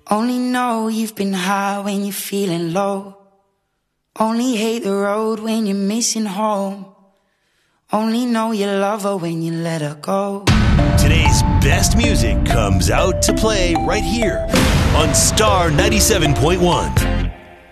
Only know you've been high when you're feeling low. Only hate the road when you're missing home. Only know you love her when you let her go. Today's best music comes out to play right here on Star 97.1.